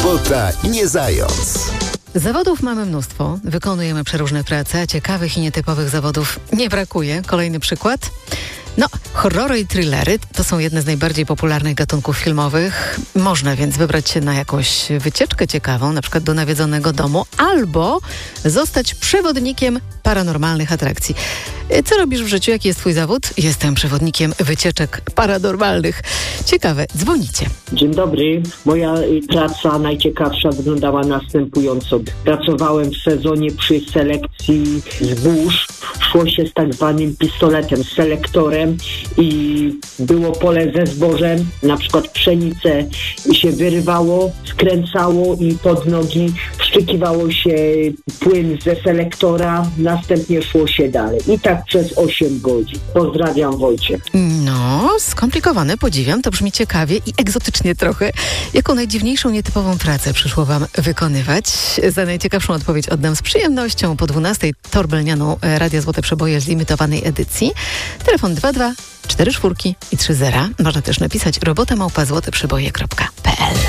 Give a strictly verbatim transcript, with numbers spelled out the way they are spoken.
Sobota nie zając. Zawodów mamy mnóstwo, wykonujemy przeróżne prace, a ciekawych i nietypowych zawodów nie brakuje. Kolejny przykład. No, horrory i thrillery to są jedne z najbardziej popularnych gatunków filmowych. Można więc wybrać się na jakąś wycieczkę ciekawą, na przykład do nawiedzonego domu, albo zostać przewodnikiem paranormalnych atrakcji. Co robisz w życiu? Jaki jest twój zawód? Jestem przewodnikiem wycieczek paranormalnych. Ciekawe, dzwonicie. Dzień dobry. Moja praca najciekawsza wyglądała następująco. Pracowałem w sezonie przy selekcji zbóż. Szło się z tak zwanym pistoletem, selektorem i było pole ze zbożem, na przykład pszenicę się wyrywało, skręcało i pod nogi wszczykiwało się płyn ze selektora, następnie szło się dalej. I tak przez osiem godzin. Pozdrawiam, Wojciech. No, skomplikowane, podziwiam, to brzmi ciekawie i egzotycznie trochę. Jaką najdziwniejszą, nietypową pracę przyszło wam wykonywać? Za najciekawszą odpowiedź oddam z przyjemnością po dwunastej torbelnianą Radia Złote Przeboje z limitowanej edycji. Telefon dwa dwa cztery cztery i trzy zera. Można też napisać robota małpa złoteprzeboje kropka p l.